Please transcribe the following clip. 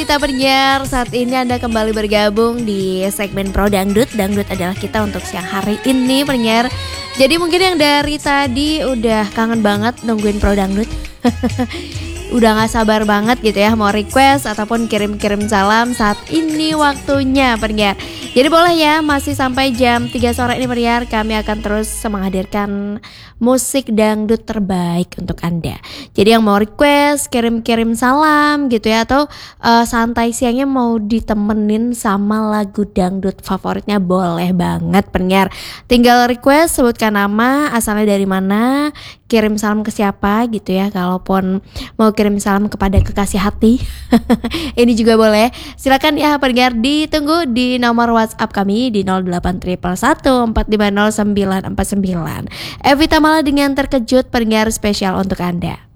kita pendengar, saat ini Anda kembali bergabung di segmen Pro Dangdut. Dangdut adalah kita untuk siang hari ini pendengar. Jadi mungkin yang dari tadi udah kangen banget nungguin Pro Dangdut. Udah gak sabar banget gitu ya mau request ataupun kirim-kirim salam. Saat ini waktunya pendengar. Jadi boleh ya, masih sampai jam 3 sore ini pendengar, kami akan terus menghadirkan musik dangdut terbaik untuk Anda. Jadi yang mau request, kirim-kirim salam gitu ya, atau santai siangnya mau ditemenin sama lagu dangdut favoritnya, boleh banget pendengar. Tinggal request, sebutkan nama, asalnya dari mana, kirim salam ke siapa gitu ya. Kalaupun mau kirim salam kepada kekasih hati ini juga boleh. Silakan ya pendengar, ditunggu di nomor WhatsApp kami di 081114500949. Evita Mala dengan terkejut pendengar spesial untuk Anda.